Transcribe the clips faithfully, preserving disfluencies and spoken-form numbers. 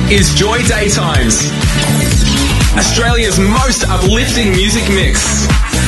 is Joy Daytimes, Australia's most uplifting music mix.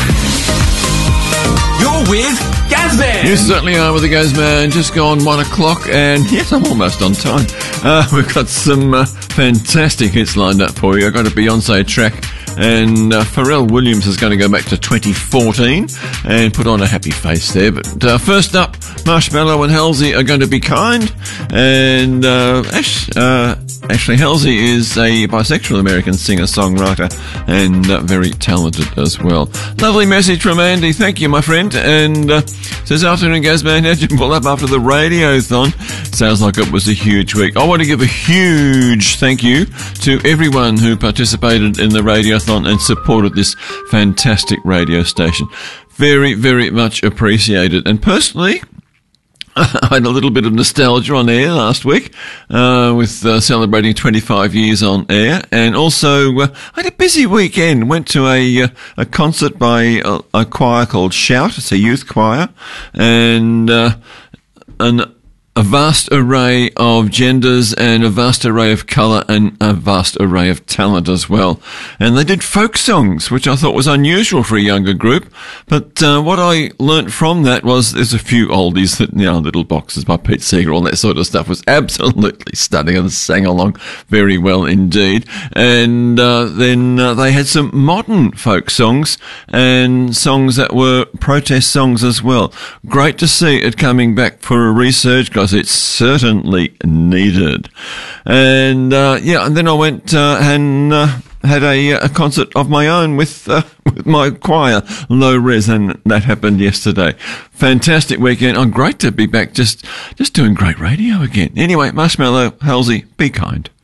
You're with Gazman. You certainly are with the Gazman. Just gone one o'clock, and yes, I'm almost on time. Uh, we've got some uh, fantastic hits lined up for you. I've got a Beyonce track, and uh, Pharrell Williams is going to go back to twenty fourteen and put on a happy face there. But uh, first up, Marshmello and Halsey are going to be kind, and uh, Ash, uh, Ashley Halsey is a bisexual American singer-songwriter and uh, very talented as well. Lovely message from Andy. Thank you, my friend. And uh, says, afternoon, Gazman. How'd you pull up after the Radiothon? Sounds like it was a huge week. I want to give a huge thank you to everyone who participated in the Radiothon and supported this fantastic radio station. Very, very much appreciated. And personally, I had a little bit of nostalgia on air last week uh, with uh, celebrating twenty-five years on air, and also uh, I had a busy weekend. Went to a uh, a concert by a, a choir called Shout. It's a youth choir, and uh, an a vast array of genders and a vast array of colour and a vast array of talent as well. And they did folk songs, which I thought was unusual for a younger group. But uh, what I learnt from that was there's a few oldies that, you know, Little Boxes by Pete Seeger, all that sort of stuff was absolutely stunning and sang along very well indeed. And uh, then uh, they had some modern folk songs and songs that were protest songs as well. Great to see it coming back for a resurge, because it's certainly needed. And uh, yeah, and then I went uh, and uh, had a, a concert of my own with uh, with my choir, Low Res, and that happened yesterday. Fantastic weekend. I'm great to be back, just just doing great radio again. Anyway, Marshmello, Halsey, be kind.